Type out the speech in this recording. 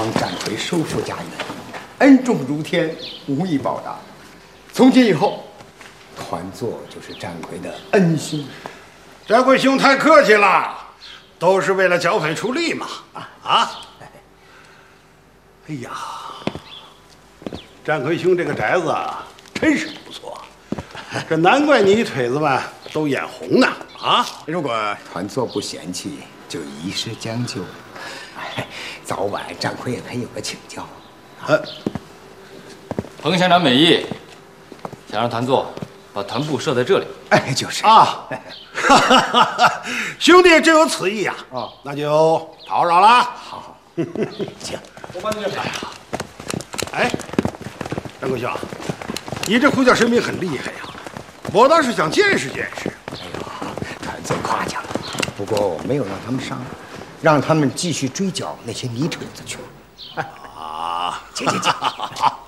帮战魁收复家园，恩重如天，无以报答。从今以后，团座就是战魁的恩兄。 战魁兄太客气了，都是为了剿匪出力嘛。哎呀，战魁兄这个宅子真是不错，这难怪你一腿子们都眼红呢啊！ 如果团座不嫌弃，就以示将就。早晚战魁也可以有个请教。 彭乡长美意，想让团座把团部设在这里。 就是啊，兄弟真有此意啊！那就讨扰了。 好， 行， 我帮你这来。 哎，战魁兄，你这呼叫神明很厉害呀！我倒是想见识见识。 团座夸奖了，不过我没有让他们上，让他们继续追剿那些泥腿子去了。请。